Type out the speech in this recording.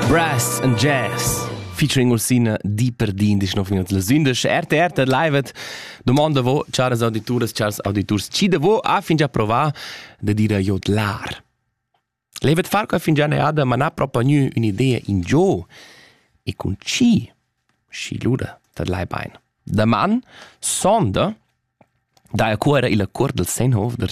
Brass and Jazz featuring Ursina di Perdin dis noch minut la sündes RTR live domanda vo Charles auditors ci devo a fin già provare de dire jodlar. Levet far qua fin già ne ada ma na proprio nu un'idea in gio e con ci lura tad lai bain. Da man sonda da a cuore il cor del Senhof der